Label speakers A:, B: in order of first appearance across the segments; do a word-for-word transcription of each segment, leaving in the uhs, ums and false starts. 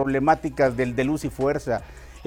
A: problemáticas del de luz y fuerza.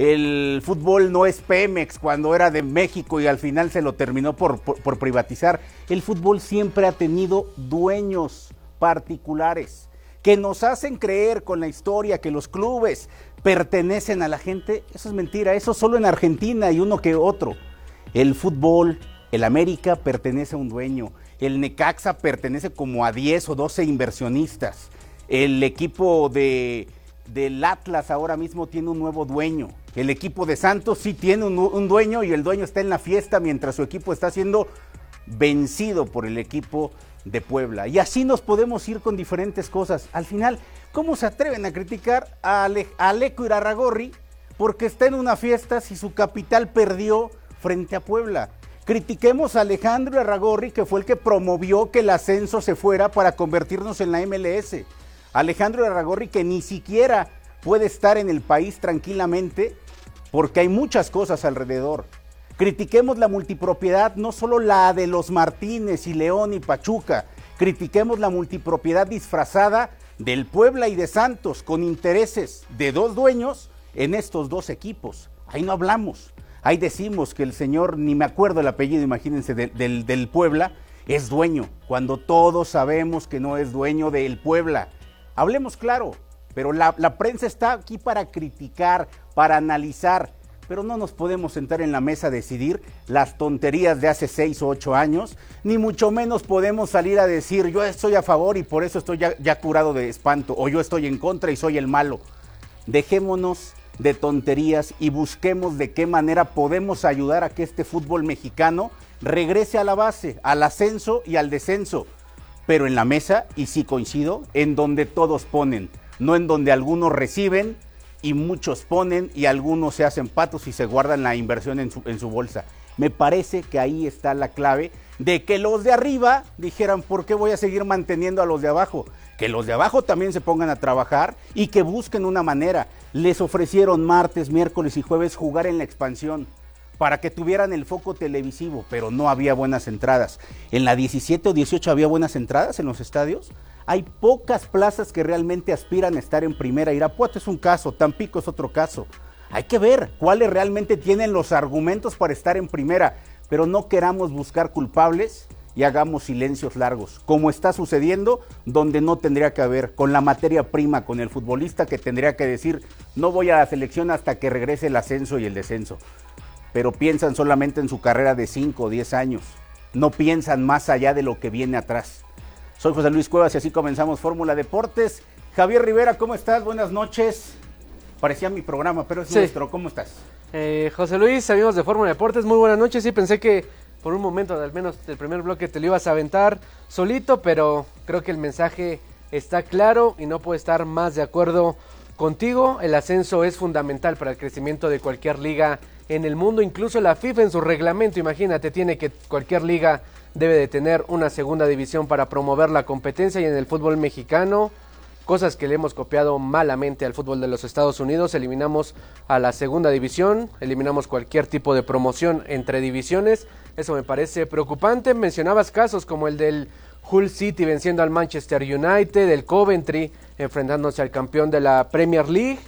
A: El fútbol no es Pemex cuando era de México y al final se lo terminó por, por, por privatizar. El fútbol siempre ha tenido dueños particulares que nos hacen creer con la historia que los clubes pertenecen a la gente. Eso es mentira, eso solo en Argentina y uno que otro. El fútbol, el América pertenece a un dueño, el Necaxa pertenece como a diez o doce inversionistas, el equipo de, del Atlas ahora mismo tiene un nuevo dueño. El equipo de Santos sí tiene un, un dueño y el dueño está en la fiesta mientras su equipo está siendo vencido por el equipo de Puebla. Y así nos podemos ir con diferentes cosas. Al final, ¿cómo se atreven a criticar a, Ale, a Aleco Irarrágorri porque está en una fiesta si su capital perdió frente a Puebla? Critiquemos a Alejandro Irarrágorri, que fue el que promovió que el ascenso se fuera para convertirnos en la M L S. Alejandro Irarrágorri, que ni siquiera puede estar en el país tranquilamente porque hay muchas cosas alrededor. Critiquemos la multipropiedad, no solo la de los Martínez y León y Pachuca, critiquemos la multipropiedad disfrazada del Puebla y de Santos con intereses de dos dueños en estos dos equipos. Ahí no hablamos, ahí decimos que el señor, ni me acuerdo el apellido, imagínense, del, del, del Puebla, es dueño, cuando todos sabemos que no es dueño del Puebla. Hablemos claro, pero la, la prensa está aquí para criticar, para analizar, pero no nos podemos sentar en la mesa a decidir las tonterías de hace seis o ocho años, ni mucho menos podemos salir a decir yo estoy a favor y por eso estoy ya, ya curado de espanto, o yo estoy en contra y soy el malo. Dejémonos de tonterías y busquemos de qué manera podemos ayudar a que este fútbol mexicano regrese a la base, al ascenso y al descenso, pero en la mesa, y sí coincido, en donde todos ponen, no en donde algunos reciben y muchos ponen y algunos se hacen patos y se guardan la inversión en su, en su bolsa. Me parece que ahí está la clave de que los de arriba dijeran, ¿por qué voy a seguir manteniendo a los de abajo? Que los de abajo también se pongan a trabajar y que busquen una manera. Les ofrecieron martes, miércoles y jueves jugar en la expansión para que tuvieran el foco televisivo, pero no había buenas entradas. En la diecisiete o dieciocho había buenas entradas en los estadios. Hay pocas plazas que realmente aspiran a estar en primera. Irapuato es un caso, Tampico es otro caso. Hay que ver cuáles realmente tienen los argumentos para estar en primera, pero no queramos buscar culpables y hagamos silencios largos, como está sucediendo donde no tendría que haber, con la materia prima, con el futbolista que tendría que decir, no voy a la selección hasta que regrese el ascenso y el descenso. Pero piensan solamente en su carrera de cinco o diez años, no piensan más allá de lo que viene atrás. Soy José Luis Cuevas y así comenzamos Fórmula Deportes. Javier Rivera, ¿cómo estás? Buenas noches. Parecía mi programa, pero es sí. nuestro. ¿Cómo estás?
B: Eh, José Luis, amigos de Fórmula Deportes, muy buenas noches. Sí, pensé que por un momento, al menos del primer bloque, te lo ibas a aventar solito, pero creo que el mensaje está claro y no puedo estar más de acuerdo contigo. El ascenso es fundamental para el crecimiento de cualquier liga en el mundo, incluso la FIFA en su reglamento, imagínate, tiene que cualquier liga debe de tener una segunda división para promover la competencia, y en el fútbol mexicano, cosas que le hemos copiado malamente al fútbol de los Estados Unidos, eliminamos a la segunda división, eliminamos cualquier tipo de promoción entre divisiones, eso me parece preocupante. Mencionabas casos como el del Hull City venciendo al Manchester United, el Coventry enfrentándose al campeón de la Premier League,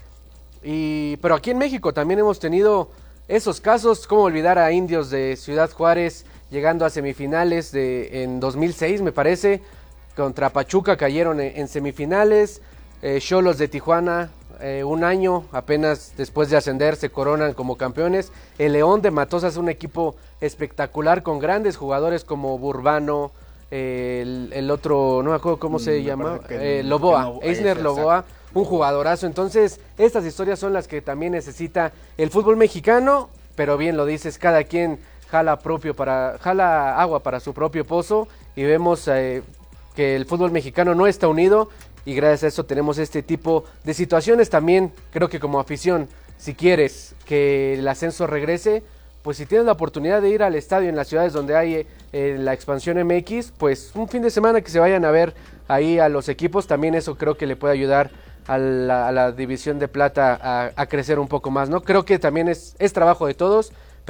B: y pero aquí en México también hemos tenido esos casos. Cómo olvidar a Indios de Ciudad Juárez llegando a semifinales de en dos mil seis, me parece, contra Pachuca cayeron en, en semifinales. Xolos eh, de Tijuana, eh, un año apenas después de ascender, se coronan como campeones. El León de Matosas, un equipo espectacular con grandes jugadores como Burbano, eh, el, el otro, no me acuerdo cómo se llama, eh, Loboa, no, Eisner es, Loboa, un jugadorazo. Entonces, estas historias son las que también necesita el fútbol mexicano, pero bien lo dices, cada quien jala propio para jala agua para su propio pozo, y vemos eh, que el fútbol mexicano no está unido, y gracias a eso tenemos este tipo de situaciones. También creo que como afición, si quieres que el ascenso regrese, pues si tienes la oportunidad de ir al estadio en las ciudades donde hay eh, la expansión M X, pues un fin de semana que se vayan a ver ahí a los equipos, también eso creo que le puede ayudar a la, a la división de plata a, a crecer un poco más, ¿no? Creo que también es, es trabajo de todos,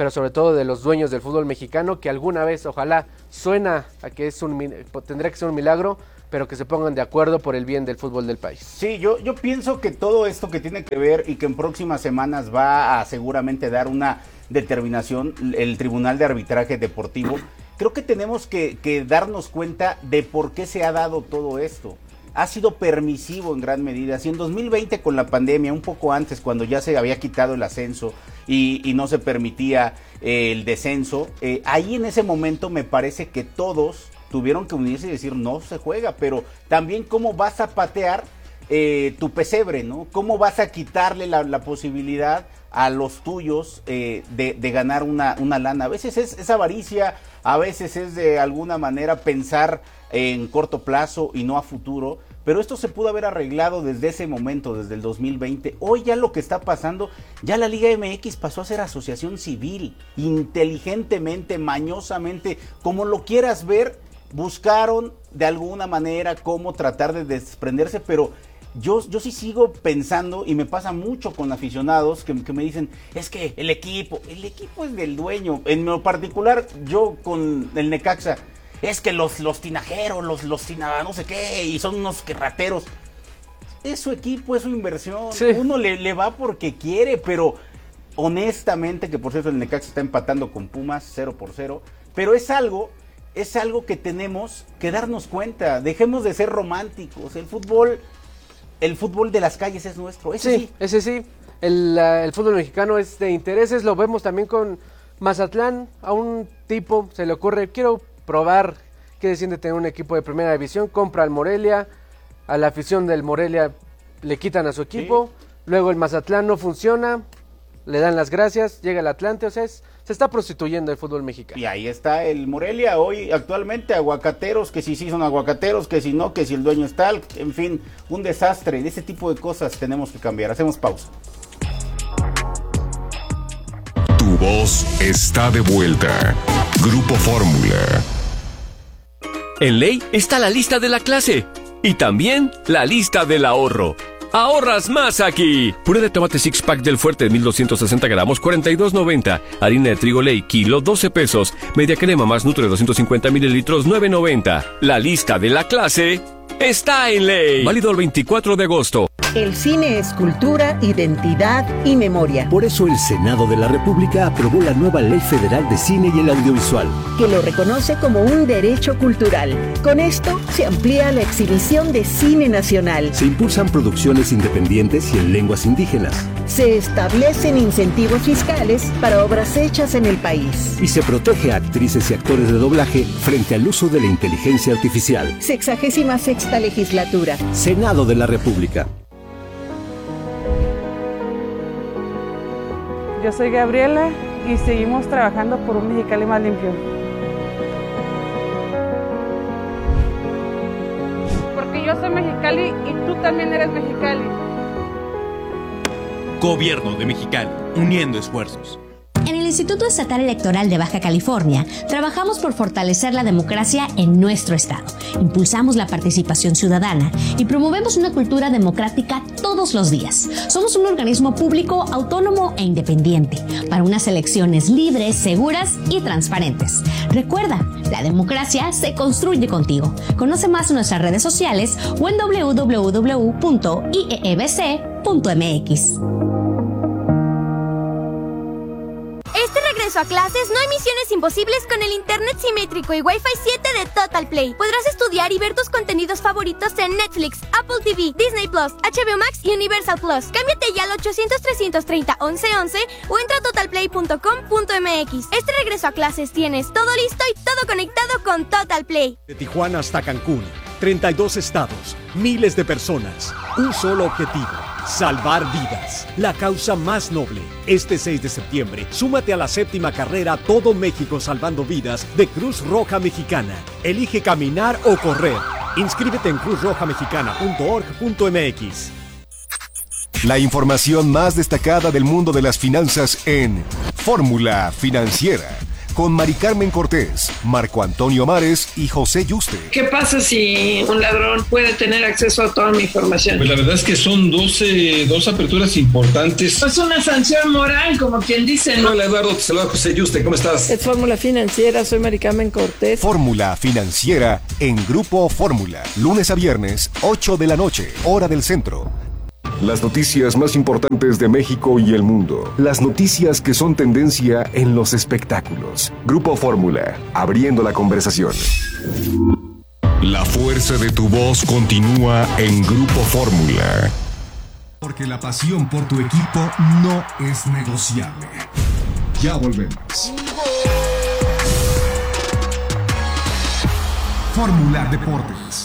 B: pero sobre todo de los dueños del fútbol mexicano, que alguna vez, ojalá, suena a que es un tendría que ser un milagro, pero que se pongan de acuerdo por el bien del fútbol del país.
A: Sí, yo, yo pienso que todo esto que tiene que ver y que en próximas semanas va a seguramente dar una determinación el Tribunal de Arbitraje Deportivo, creo que tenemos que, que darnos cuenta de por qué se ha dado todo esto. Ha sido permisivo en gran medida. Si en dos mil veinte con la pandemia, un poco antes, cuando ya se había quitado el ascenso y, y no se permitía eh, el descenso, eh, ahí en ese momento me parece que todos tuvieron que unirse y decir no se juega, pero también cómo vas a patear eh, tu pesebre, ¿no? ¿Cómo vas a quitarle la, la posibilidad a los tuyos eh, de, de ganar una, una lana? A veces es, es avaricia, a veces es de alguna manera pensar en corto plazo y no a futuro, pero esto se pudo haber arreglado desde ese momento, desde el dos mil veinte. Hoy ya lo que está pasando, ya la Liga M X pasó a ser asociación civil, inteligentemente, mañosamente, como lo quieras ver, buscaron de alguna manera cómo tratar de desprenderse, pero yo, yo sí sigo pensando, y me pasa mucho con aficionados que, que me dicen, es que el equipo, el equipo es del dueño. En lo particular, yo con el Necaxa, es que los, los tinajeros, los, los tina, no sé qué, y son unos rateros. Es su equipo, es su inversión. Sí. Uno le, le va porque quiere, pero honestamente, que por cierto el Necaxa está empatando con Pumas, cero por cero, pero es algo, es algo que tenemos que darnos cuenta. Dejemos de ser románticos. El fútbol, el fútbol de las calles es nuestro. Ese sí, sí.
B: Ese sí. El, uh, el fútbol mexicano es de intereses, lo vemos también con Mazatlán. A un tipo se le ocurre, quiero probar qué se siente tener un equipo de primera división, compra al Morelia, a la afición del Morelia le quitan a su equipo, sí. Luego el Mazatlán no funciona, le dan las gracias, llega el Atlante, o sea, es, se está prostituyendo el fútbol mexicano.
A: Y ahí está el Morelia, hoy actualmente aguacateros, que si sí son aguacateros, que si no, que si el dueño es tal, en fin, un desastre. De ese tipo de cosas tenemos que cambiar. Hacemos pausa.
C: Tu voz está de vuelta. Grupo Fórmula.
D: En Ley está la lista de la clase y también la lista del ahorro. ¡Ahorras más aquí! Puré de tomate six pack del Fuerte de mil doscientos sesenta gramos, cuarenta y dos noventa. Harina de trigo Ley, kilo, doce pesos. Media crema más Nutri de doscientos cincuenta mililitros, nueve noventa. La lista de la clase está en Ley. Válido el veinticuatro de agosto.
E: El cine es cultura, identidad y memoria.
F: Por eso el Senado de la República aprobó la nueva Ley Federal de Cine y el Audiovisual,
E: que lo reconoce como un derecho cultural. Con esto se amplía la exhibición de cine nacional.
F: Se impulsan producciones independientes y en lenguas indígenas.
E: Se establecen incentivos fiscales para obras hechas en el país.
F: Y se protege a actrices y actores de doblaje frente al uso de la inteligencia artificial.
E: Sexagésima sexta legislatura.
F: Senado de la República.
G: Yo soy Gabriela y seguimos trabajando por un Mexicali más limpio. Porque yo soy Mexicali y tú también eres Mexicali.
H: Gobierno de Mexicali, uniendo esfuerzos.
I: En el Instituto Estatal Electoral de Baja California, trabajamos por fortalecer la democracia en nuestro estado. Impulsamos la participación ciudadana y promovemos una cultura democrática todos los días. Somos un organismo público, autónomo e independiente para unas elecciones libres, seguras y transparentes. Recuerda, la democracia se construye contigo. Conoce más en nuestras redes sociales o en doble u doble u doble u punto i e e b c punto m x.
J: Regreso a clases, no hay misiones imposibles con el internet simétrico y Wi-Fi siete de Total Play. Podrás estudiar y ver tus contenidos favoritos en Netflix, Apple T V, Disney Plus, H B O Max y Universal Plus. Cámbiate ya al ochocientos, trescientos treinta, once once o entra a total play punto com punto m x. Este regreso a clases tienes todo listo y todo conectado con Total Play.
K: De Tijuana hasta Cancún, treinta y dos estados, miles de personas, un solo objetivo: salvar vidas, la causa más noble. Este seis de septiembre, súmate a la séptima carrera Todo México Salvando Vidas de Cruz Roja Mexicana. Elige caminar o correr. Inscríbete en cruz roja mexicana punto org punto m x.
C: La información más destacada del mundo de las finanzas en Fórmula Financiera. con Mari Carmen Cortés, Marco Antonio Mares y José Yuste.
L: ¿Qué pasa si un ladrón puede tener acceso a toda mi información?
M: Pues la verdad es que son doce, dos aperturas importantes.
L: Pues una sanción moral, como quien dice, ¿no?
M: Hola Eduardo, te saluda José Yuste, ¿cómo estás?
L: Es Fórmula Financiera, soy Mari Carmen Cortés.
C: Fórmula Financiera en Grupo Fórmula, lunes a viernes, ocho de la noche, hora del centro. Las noticias más importantes de México y el mundo. Las noticias que son tendencia en los espectáculos. Grupo Fórmula, abriendo la conversación. La fuerza de tu voz continúa en Grupo Fórmula. Porque la pasión por tu equipo no es negociable. Ya volvemos. Fórmula Deportes.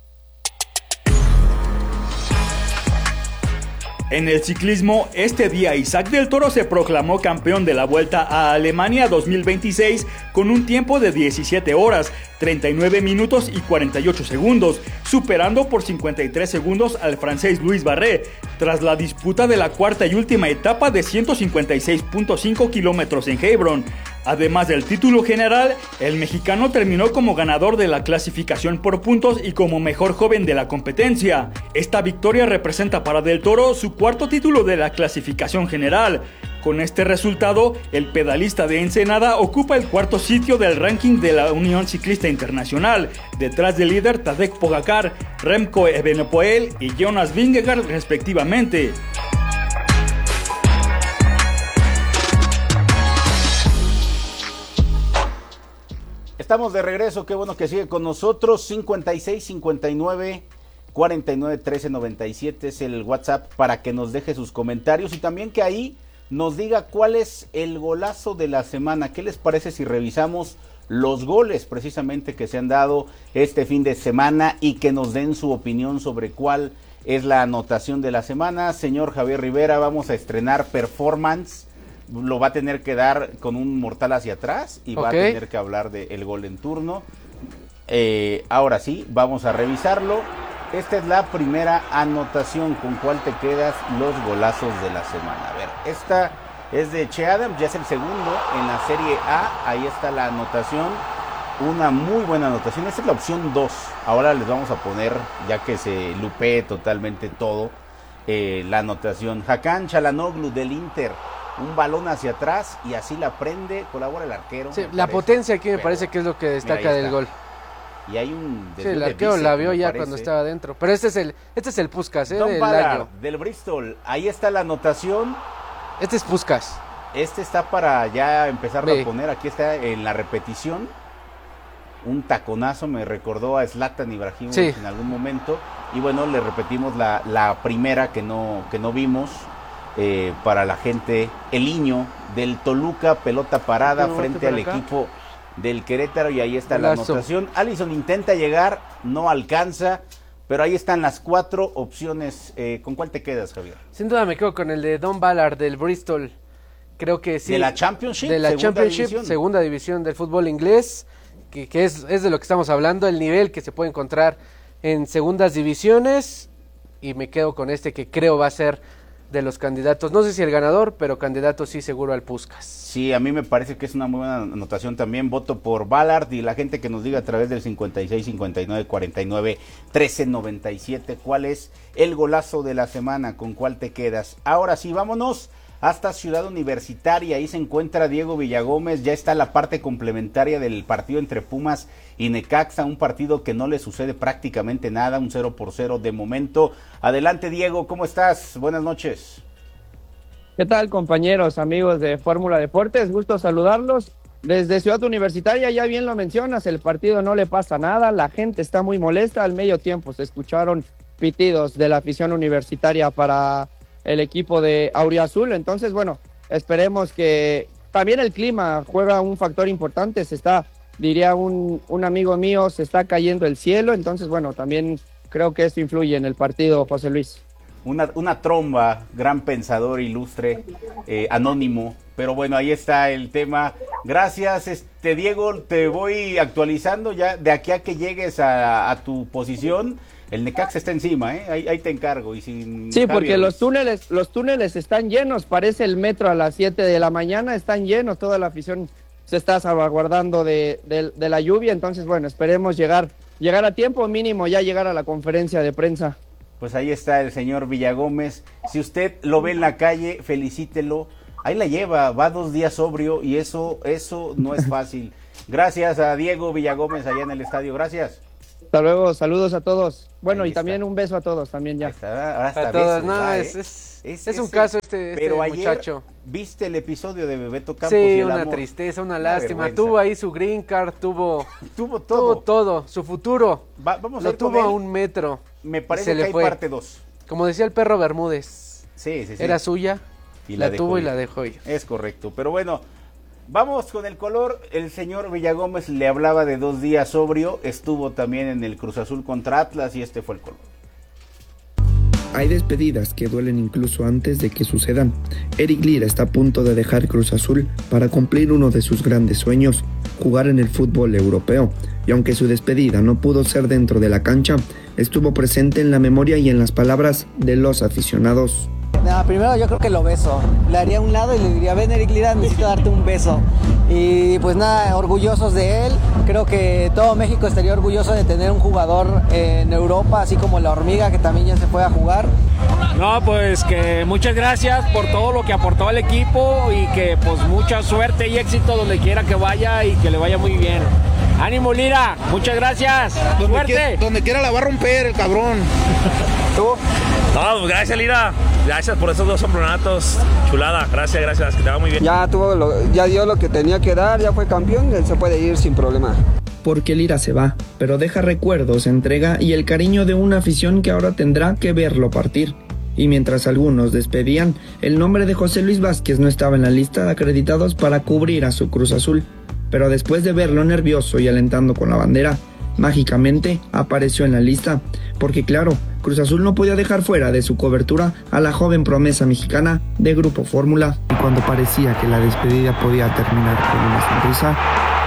N: En el ciclismo, este día Isaac del Toro se proclamó campeón de la Vuelta a Alemania dos mil veintiséis con un tiempo de diecisiete horas, treinta y nueve minutos y cuarenta y ocho segundos, superando por cincuenta y tres segundos al francés Luis Barré, tras la disputa de la cuarta y última etapa de ciento cincuenta y seis punto cinco kilómetros en Hebron. Además del título general, el mexicano terminó como ganador de la clasificación por puntos y como mejor joven de la competencia. Esta victoria representa para Del Toro su cuarto título de la clasificación general. Con este resultado, el pedalista de Ensenada ocupa el cuarto sitio del ranking de la Unión Ciclista Internacional, detrás del líder Tadej Pogačar, Remco Evenepoel y Jonas Vingegaard respectivamente.
A: Estamos de regreso, qué bueno que sigue con nosotros. Cincuenta y seis, cincuenta y nueve, cuarenta y nueve, trece, noventa y siete es el WhatsApp para que nos deje sus comentarios y también que ahí nos diga cuál es el golazo de la semana. ¿Qué les parece si revisamos los goles precisamente que se han dado este fin de semana y que nos den su opinión sobre cuál es la anotación de la semana? Señor Javier Rivera, vamos a estrenar performance. Lo va a tener que dar con un mortal hacia atrás y okay. Va a tener que hablar del gol en turno. Eh, ahora sí, vamos a revisarlo. Esta es la primera anotación. ¿Con cuál te quedas? Los golazos de la semana. A ver, esta es de Che Adams, ya es el segundo en la Serie A. Ahí está la anotación. Una muy buena anotación. Esta es la opción dos. Ahora les vamos a poner, ya que se lupee totalmente todo, eh, la anotación. Hakan Çalhanoğlu del Inter. Un balón hacia atrás y así la prende, colabora el arquero.
B: Sí, la parece, potencia aquí me parece que es lo que destaca del gol.
A: Y hay un...
B: Sí, el arquero la vio ya cuando estaba adentro. Pero este es el este es el Puskás, ¿eh?
A: Don
B: del
A: Ballard,
B: año.
A: del Bristol. Ahí está la anotación.
B: Este es Puskás.
A: Este está para ya empezar a poner. Aquí está en la repetición. Un taconazo, me recordó a Zlatan Ibrahimovic sí. en algún momento. Y bueno, le repetimos la, la primera que no, que no vimos. Eh, para la gente, el Iño del Toluca, pelota parada no, frente al acá. Equipo del Querétaro y ahí está Golazo. La anotación. Alisson intenta llegar, no alcanza, pero ahí están las cuatro opciones. Eh, ¿Con cuál te quedas, Javier?
B: Sin duda me quedo con el de Don Ballard del Bristol. Creo que sí.
A: De la Championship.
B: De la
A: segunda
B: Championship,
A: división.
B: segunda división del fútbol inglés, que, que es, es de lo que estamos hablando, el nivel que se puede encontrar en segundas divisiones, y me quedo con este que creo va a ser de los candidatos, no sé si el ganador, pero candidato sí seguro al Puskás.
A: Sí, a mí me parece que es una muy buena anotación también. Voto por Ballard y la gente que nos diga a través del cincuenta y seis, cincuenta y nueve, cuarenta y nueve, trece, noventa y siete cuál es el golazo de la semana, con cuál te quedas. Ahora sí, vámonos hasta Ciudad Universitaria. Ahí se encuentra Diego Villagómez. Ya está la parte complementaria del partido entre Pumas y Necaxa, un partido que no le sucede prácticamente nada, un cero por cero de momento. Adelante, Diego, ¿cómo estás? Buenas noches.
O: ¿Qué tal, compañeros, amigos de Fórmula Deportes? Gusto saludarlos. Desde Ciudad Universitaria, ya bien lo mencionas, el partido no le pasa nada, la gente está muy molesta. Al medio tiempo se escucharon pitidos de la afición universitaria para el equipo de Auriazul. Entonces, bueno, esperemos que también el clima juega un factor importante. Se está, diría un, un amigo mío, se está cayendo el cielo. Entonces, bueno, también creo que esto influye en el partido, José Luis.
A: Una, una tromba, gran pensador ilustre, eh, anónimo, pero bueno, ahí está el tema. Gracias, este Diego, te voy actualizando ya de aquí a que llegues a, a tu posición. El Necaxa está encima, ¿eh? Ahí, ahí te encargo. Y sin
O: sí, porque Javier, los túneles, los túneles están llenos, parece el metro a las siete de la mañana, están llenos, toda la afición se está salvaguardando de, de, de la lluvia, entonces bueno, esperemos llegar, llegar a tiempo, mínimo ya llegar a la conferencia de prensa.
A: Pues ahí está el señor Villagómez, si usted lo ve en la calle, felicítelo, ahí la lleva, va dos días sobrio y eso, eso no es fácil. Gracias a Diego Villagómez allá en el estadio, gracias.
O: Hasta luego, saludos a todos. Bueno,
A: Ahí
O: y también
A: está.
O: un beso a todos también ya.
A: Está, ahora hasta
B: A todos,
A: besos,
B: no,
A: va,
B: es,
A: ¿eh?
B: es,
A: Es-
B: es un
A: ese-
B: caso este, este
A: Pero ayer,
B: muchacho.
A: ¿viste el episodio de Bebeto Campos? y
B: Sí,
A: el
B: una
A: amor?
B: tristeza, una
A: Una
B: lástima.
A: vergüenza.
B: Tuvo ahí su green card, tuvo,
A: Tuvo
B: tuvo
A: todo.
B: todo, su futuro.
A: Va- vamos a
B: Lo
A: ir con
B: tuvo a
A: él.
B: un metro.
A: Me
B: y
A: parece
B: se
A: que
B: le
A: hay
B: fue.
A: parte dos.
B: Como decía el perro Bermúdez,
A: Sí, sí, sí.
B: era suya,
A: Y
B: la,
A: la dejó
B: tuvo y
A: ir.
B: la dejó ir.
A: Es correcto, pero bueno, vamos con el color. El señor Villagómez le hablaba de dos días sobrio, estuvo también en el Cruz Azul contra Atlas y este fue el color.
P: Hay despedidas que duelen incluso antes de que sucedan. Eric Lira está a punto de dejar Cruz Azul para cumplir uno de sus grandes sueños, jugar en el fútbol europeo. Y aunque su despedida no pudo ser dentro de la cancha, estuvo presente en la memoria y en las palabras de los aficionados.
Q: Nada, primero yo creo que lo beso. Le haría a un lado y le diría, ven Eric Lira, necesito darte un beso. Y pues nada, orgullosos de él. Creo que todo México estaría orgulloso de tener un jugador en Europa, así como la hormiga que también ya se fue a jugar.
R: No, pues que muchas gracias por todo lo que aportó al equipo y que pues mucha suerte y éxito donde quiera que vaya y que le vaya muy bien. ¡Ánimo, Lira! ¡Muchas gracias!
S: Donde
R: ¡Suerte!
S: quiera, donde quiera la va a romper el cabrón.
R: ¿Tú?
T: No, pues gracias, Lira. Gracias por esos dos campeonatos. Chulada. Gracias, gracias. Que te va muy bien.
U: Ya tuvo lo, ya dio lo que tenía que dar, ya fue campeón, él se puede ir sin problema.
P: Porque Lira se va, pero deja recuerdos, entrega y el cariño de una afición que ahora tendrá que verlo partir. Y mientras algunos despedían, el nombre de José Luis Vázquez no estaba en la lista de acreditados para cubrir a su Cruz Azul. Pero después de verlo nervioso y alentando con la bandera, mágicamente apareció en la lista. Porque claro, Cruz Azul no podía dejar fuera de su cobertura a la joven promesa mexicana de Grupo Fórmula. Y cuando parecía que la despedida podía terminar con una sonrisa,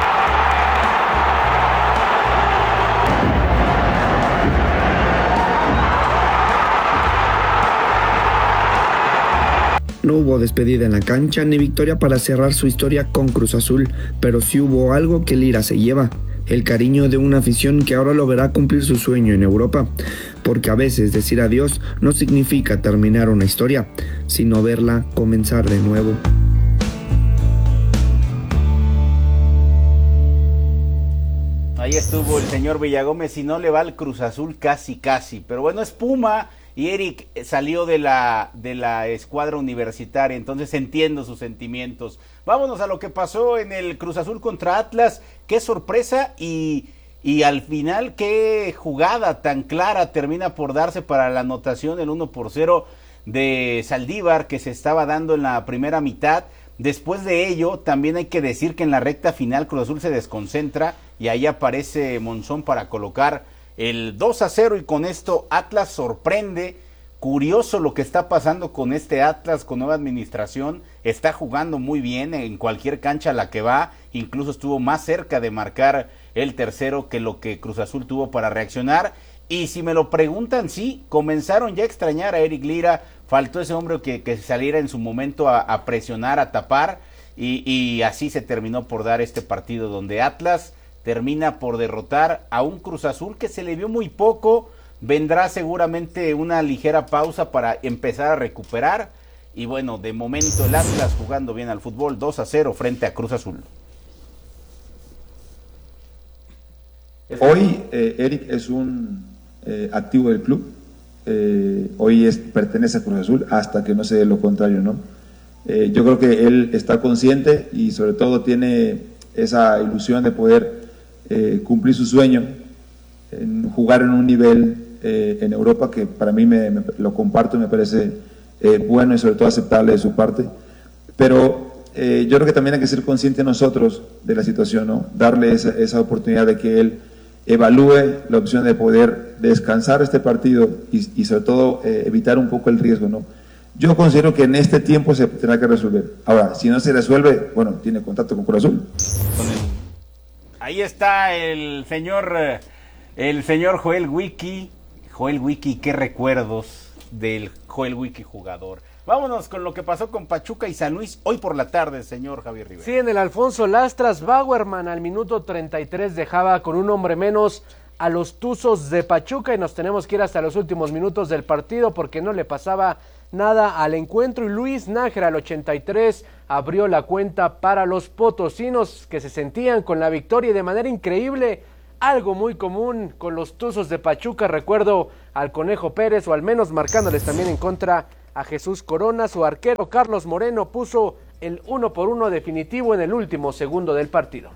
P: no hubo despedida en la cancha ni victoria para cerrar su historia con Cruz Azul, pero sí hubo algo que Lira se lleva, el cariño de una afición que ahora lo verá cumplir su sueño en Europa, porque a veces decir adiós no significa terminar una historia, sino verla comenzar de nuevo.
A: Ahí estuvo el señor Villagómez, si no le va al Cruz Azul casi casi, pero bueno, es Puma y Eric salió de la de la escuadra universitaria, entonces entiendo sus sentimientos. Vámonos a lo que pasó en el Cruz Azul contra Atlas, qué sorpresa y, y al final qué jugada tan clara termina por darse para la anotación, el uno por cero de Saldívar que se estaba dando en la primera mitad. Después de ello, también hay que decir que en la recta final Cruz Azul se desconcentra y ahí aparece Monzón para colocar el dos a cero y con esto Atlas sorprende. Curioso lo que está pasando con este Atlas con nueva administración, está jugando muy bien en cualquier cancha a la que va, incluso estuvo más cerca de marcar el tercero que lo que Cruz Azul tuvo para reaccionar. Y si me lo preguntan, sí, comenzaron ya a extrañar a Eric Lira, faltó ese hombre que, que saliera en su momento a, a presionar, a tapar, y, y así se terminó por dar este partido donde Atlas termina por derrotar a un Cruz Azul que se le vio muy poco. Vendrá seguramente una ligera pausa para empezar a recuperar, y bueno, de momento el Atlas jugando bien al fútbol, dos a cero frente a Cruz Azul.
V: Hoy eh, Eric es un eh, activo del club, eh, hoy es, pertenece a Cruz Azul hasta que no se dé lo contrario, ¿no? Eh, yo creo que él está consciente y sobre todo tiene esa ilusión de poder eh, cumplir su sueño, en jugar en un nivel eh, en Europa que para mí me, me, lo comparto y me parece eh, bueno y sobre todo aceptable de su parte, pero eh, yo creo que también hay que ser conscientes nosotros de la situación, ¿no? Darle esa, esa oportunidad de que él evalúe la opción de poder descansar este partido y, y sobre todo eh, evitar un poco el riesgo, ¿no? Yo considero que en este tiempo se tendrá que resolver. Ahora, si no se resuelve, bueno, tiene contacto con Cruz Azul.
A: Ahí está el señor, el señor Joel Wiki. Joel Wiki, qué recuerdos del Joel Wiki jugador. Vámonos con lo que pasó con Pachuca y San Luis hoy por la tarde, señor Javier Rivera.
B: Sí, en el Alfonso Lastras, Bauerman al minuto treinta y tres dejaba con un hombre menos a los Tuzos de Pachuca y nos tenemos que ir hasta los últimos minutos del partido porque no le pasaba nada al encuentro y Luis Nájera al ochenta y tres abrió la cuenta para los potosinos que se sentían con la victoria y de manera increíble, algo muy común con los Tuzos de Pachuca, recuerdo al Conejo Pérez o al menos marcándoles también en contra a Jesús Corona, su arquero Carlos Moreno puso el uno por uno definitivo en el último segundo del partido.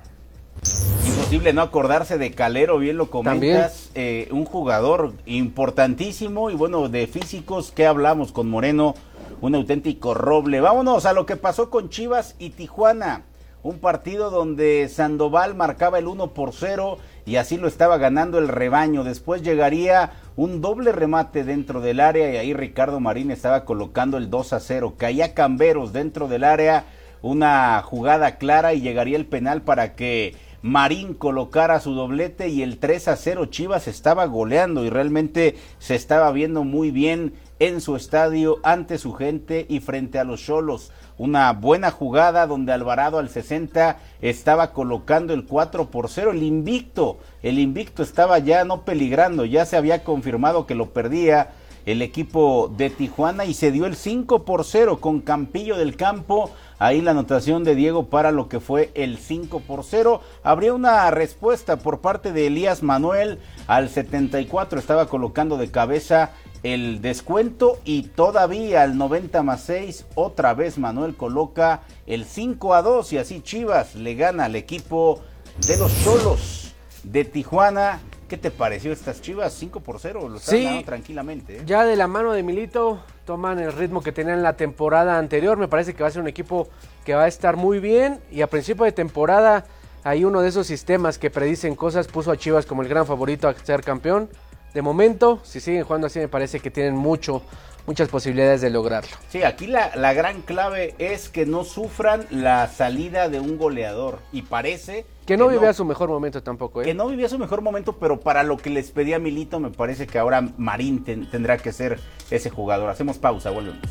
A: Imposible no acordarse de Calero, bien lo comentas, eh, un jugador importantísimo y bueno, de físicos, ¿qué hablamos con Moreno? Un auténtico roble. Vámonos a lo que pasó con Chivas y Tijuana, un partido donde Sandoval marcaba el uno por cero y así lo estaba ganando el rebaño. Después llegaría un doble remate dentro del área y ahí Ricardo Marín estaba colocando el dos a cero. Caía Camberos dentro del área, una jugada clara y llegaría el penal para que Marín colocara su doblete y el tres a cero. Chivas estaba goleando y realmente se estaba viendo muy bien en su estadio, ante su gente y frente a los Xolos. Una buena jugada donde Alvarado al sesenta estaba colocando el cuatro por cero, el invicto, el invicto estaba ya no peligrando, ya se había confirmado que lo perdía el equipo de Tijuana y se dio el cinco por cero con Campillo del Campo, ahí la anotación de Diego para lo que fue el cinco por cero, habría una respuesta por parte de Elías Manuel, al setenta y cuatro estaba colocando de cabeza el descuento y todavía al noventa más seis otra vez Manuel coloca el cinco a dos y así Chivas le gana al equipo de los Xolos de Tijuana. ¿Qué te pareció estas Chivas? cinco por cero, lo están
B: sí,
A: ganando tranquilamente. ¿eh?
B: Ya de la mano de Milito toman el ritmo que tenían la temporada anterior, me parece que va a ser un equipo que va a estar muy bien y a principio de temporada hay uno de esos sistemas que predicen cosas, puso a Chivas como el gran favorito a ser campeón. De momento, si siguen jugando así, me parece que tienen mucho, muchas posibilidades de lograrlo.
A: Sí, aquí la, la gran clave es que no sufran la salida de un goleador. Y parece...
B: Que no que vivía no, su mejor momento tampoco, ¿eh?
A: Que no vivía su mejor momento, pero para lo que les pedía Milito, me parece que ahora Marín ten, tendrá que ser ese jugador. Hacemos pausa, volvemos.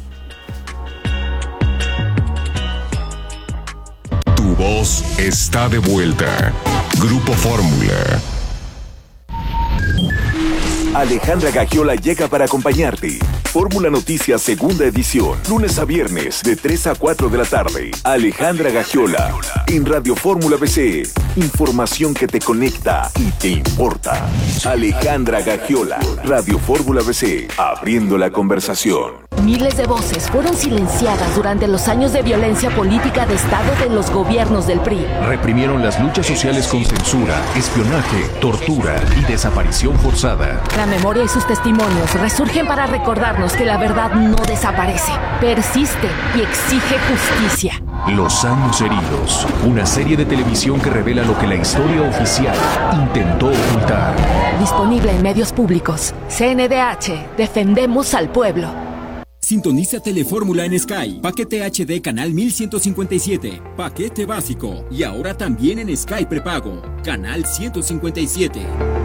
C: Tu voz está de vuelta. Grupo Fórmula.
D: Alejandra Gagiola llega para acompañarte. Fórmula Noticias segunda edición, lunes a viernes de tres a cuatro de la tarde. Alejandra Gagiola en Radio Fórmula B C. Información que te conecta y te importa. Alejandra Gagiola, Radio Fórmula B C, abriendo la conversación.
E: Miles de voces fueron silenciadas durante los años de violencia política de Estado de los gobiernos del P R I.
C: Reprimieron las luchas sociales con censura, espionaje, tortura y desaparición forzada.
E: La memoria y sus testimonios resurgen para recordarnos que la verdad no desaparece, persiste y exige justicia.
C: Los años heridos, una serie de televisión que revela lo que la historia oficial intentó ocultar.
E: Disponible en medios públicos. C N D H, defendemos al pueblo.
W: Sintoniza Telefórmula en Sky. Paquete H D canal mil ciento cincuenta y siete. Paquete básico. Y ahora también en Sky prepago. Canal ciento cincuenta y siete.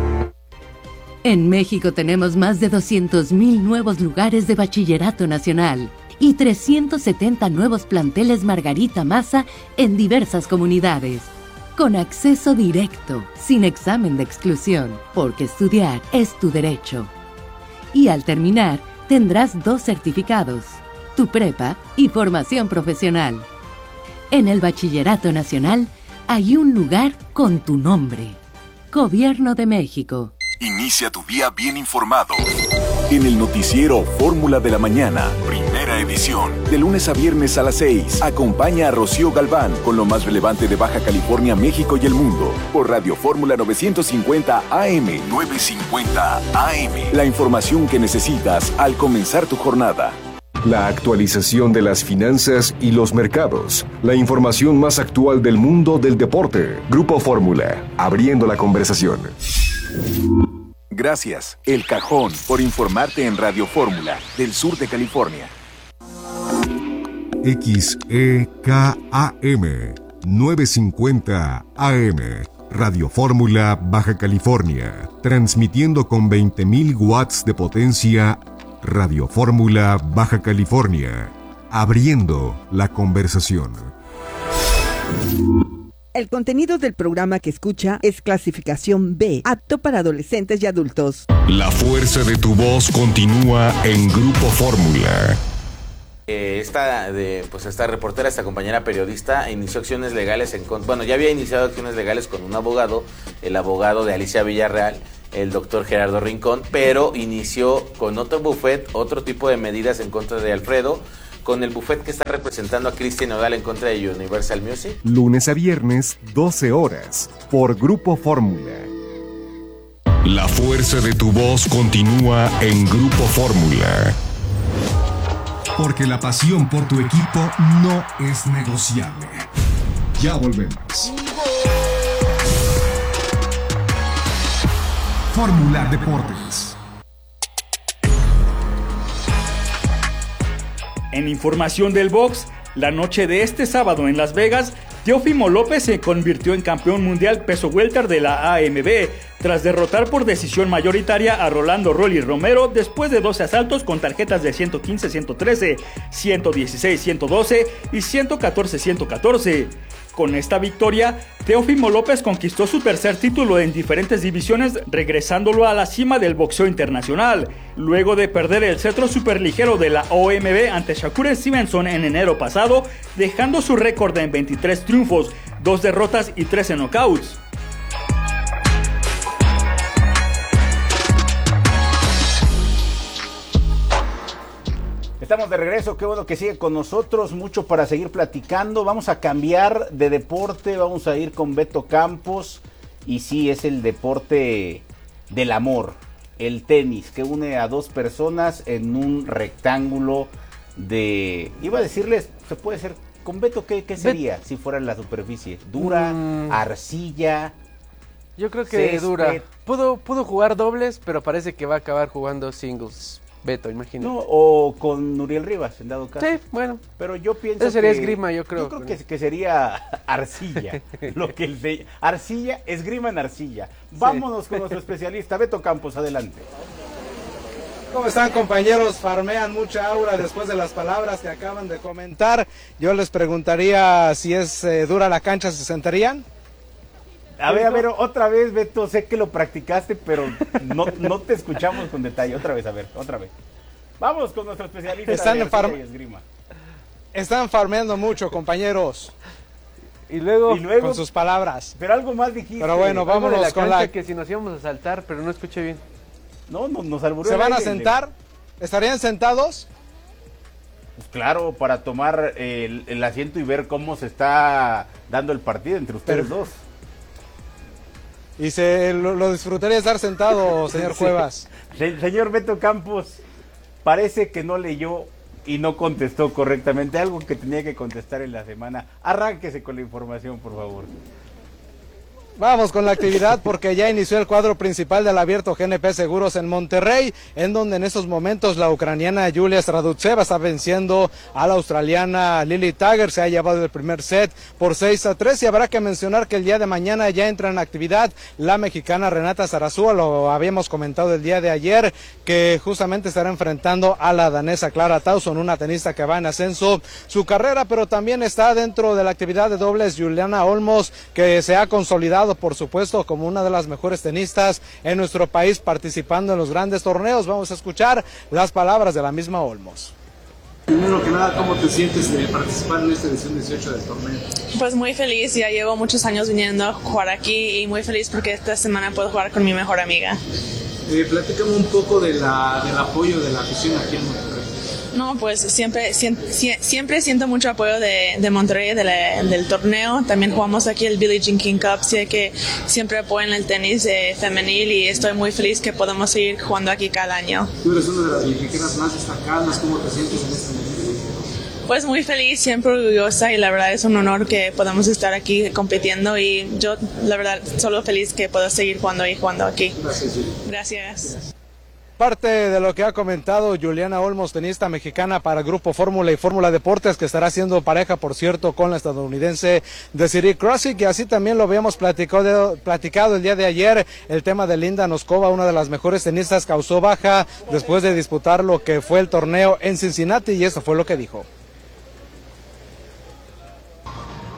X: En México tenemos más de doscientos mil nuevos lugares de bachillerato nacional y trescientos setenta nuevos planteles Margarita Maza en diversas comunidades. Con acceso directo, sin examen de exclusión, porque estudiar es tu derecho. Y al terminar, tendrás dos certificados, tu prepa y formación profesional. En el Bachillerato Nacional hay un lugar con tu nombre. Gobierno de México.
D: Inicia tu día bien informado. En el noticiero Fórmula de la Mañana, primera edición, de lunes a viernes a las seis. Acompaña a Rocío Galván con lo más relevante de Baja California, México y el mundo. Por Radio Fórmula novecientos cincuenta A M. novecientos cincuenta A M. La información que necesitas al comenzar tu jornada.
C: La actualización de las finanzas y los mercados. La información más actual del mundo del deporte. Grupo Fórmula, abriendo la conversación.
D: Gracias, El Cajón, por informarte en Radio Fórmula, del sur de California.
C: X E K A M, novecientos cincuenta A M. Radio Fórmula, Baja California. Transmitiendo con veinte mil watts de potencia. Radio Fórmula, Baja California. Abriendo la conversación.
F: El contenido del programa que escucha es clasificación B, apto para adolescentes y adultos.
C: La fuerza de tu voz continúa en Grupo Fórmula.
G: Eh, esta, de, pues esta reportera, esta compañera periodista, inició acciones legales en contra, bueno, ya había iniciado acciones legales con un abogado, el abogado de Alicia Villarreal, el doctor Gerardo Rincón, pero inició con otro bufet, otro tipo de medidas en contra de Alfredo, con el bufet que está representando a Cristian Nodal en contra de Universal Music.
C: Lunes a viernes, doce horas, por Grupo Fórmula. La fuerza de tu voz continúa en Grupo Fórmula. Porque la pasión por tu equipo no es negociable. Ya volvemos. Fórmula Deportes.
N: En información del box, la noche de este sábado en Las Vegas, Teófimo López se convirtió en campeón mundial peso welter de la A M B, tras derrotar por decisión mayoritaria a Rolando Rolly Romero después de doce asaltos con tarjetas de ciento quince a ciento trece, ciento dieciséis a ciento doce y ciento catorce a ciento catorce. Con esta victoria, Teófimo López conquistó su tercer título en diferentes divisiones, regresándolo a la cima del boxeo internacional, luego de perder el cetro superligero de la O M B ante Shakur Stevenson en enero pasado, dejando su récord en veintitrés triunfos, dos derrotas y trece knockouts.
A: Estamos de regreso, qué bueno que sigue con nosotros, mucho para seguir platicando. Vamos a cambiar de deporte, vamos a ir con Beto Campos. Y sí, es el deporte del amor, el tenis, que une a dos personas en un rectángulo de... Iba a decirles, se puede ser... ¿Con Beto qué, qué sería Bet... si fuera en la superficie? ¿Dura? Mm. ¿Arcilla?
B: Yo creo que
A: césped.
B: Dura. Pudo, pudo jugar dobles, pero parece que va a acabar jugando singles. Beto, imagínate.
A: No, o con Nuriel Rivas, en dado caso.
B: Sí, bueno.
A: Pero yo pienso
B: Eso sería
A: que,
B: esgrima, yo creo.
A: Yo creo que, que sería arcilla. lo que el de, arcilla, esgrima en arcilla. Vámonos sí. con nuestro especialista, Beto Campos, adelante.
H: ¿Cómo están, compañeros? Farmean mucha aura después de las palabras que acaban de comentar. Yo les preguntaría si es eh, dura la cancha, ¿se sentarían?
A: A ver, a ver, otra vez, Beto, sé que lo practicaste, pero no, no te escuchamos con detalle. Otra vez, a ver, otra vez. Vamos con nuestro especialista
H: Están
A: de
H: farm...
A: y esgrima.
H: Están farmeando mucho, compañeros.
B: Y luego,
H: y luego con sus palabras.
A: Pero algo más dijiste.
H: Pero bueno, vámonos
B: la
H: con la...
B: que si nos íbamos a saltar, pero no escuché bien.
A: No, no nos albureó.
H: ¿Se van a sentar? ¿Estarían sentados?
A: Pues claro, para tomar el, el asiento y ver cómo se está dando el partido entre ustedes pero... dos.
H: Y se lo, lo disfrutaría estar sentado, señor sí. Cuevas.
A: Se, señor Beto Campos, parece que no leyó y no contestó correctamente algo que tenía que contestar en la semana. Arránquese con la información, por favor.
H: Vamos con la actividad porque ya inició el cuadro principal del Abierto G N P Seguros en Monterrey, en donde en estos momentos la ucraniana Yulia Stradutseva está venciendo a la australiana Lily Tagger. Se ha llevado el primer set por seis a tres y habrá que mencionar que el día de mañana ya entra en actividad la mexicana Renata Zarazúa. Lo habíamos comentado el día de ayer, que justamente estará enfrentando a la danesa Clara Tauson, una tenista que va en ascenso su carrera, pero también está dentro de la actividad de dobles Juliana Olmos, que se ha consolidado por supuesto como una de las mejores tenistas en nuestro país participando en los grandes torneos. Vamos a escuchar las palabras de la misma Olmos.
I: Primero que nada, ¿cómo te sientes de participar en esta edición dieciocho del torneo?
Y: Pues muy feliz, ya llevo muchos años viniendo a jugar aquí y muy feliz porque esta semana puedo jugar con mi mejor amiga.
I: Eh, platícame un poco de la, del apoyo de la afición aquí en Monterrey.
Y: No, pues siempre siempre, siempre siento mucho apoyo de, de Monterrey, de la, del torneo. También jugamos aquí el Billie Jean King Cup, sé que siempre apoyan el tenis eh, femenil y estoy muy feliz que podemos seguir jugando aquí cada año.
I: Tú eres una de las mexicanas más destacadas, ¿cómo te sientes en este momento?
Y: Pues muy feliz, siempre orgullosa y la verdad es un honor que podamos estar aquí compitiendo y yo la verdad solo feliz que puedo seguir jugando y jugando aquí.
I: Gracias.
Y: Gracias.
H: Parte de lo que ha comentado Juliana Olmos, tenista mexicana para Grupo Fórmula y Fórmula Deportes, que estará haciendo pareja, por cierto, con la estadounidense Desiree Crossy, que así también lo habíamos platicado, platicado el día de ayer. El tema de Linda Noskova, una de las mejores tenistas, causó baja después de disputar lo que fue el torneo en Cincinnati, y eso fue lo que dijo.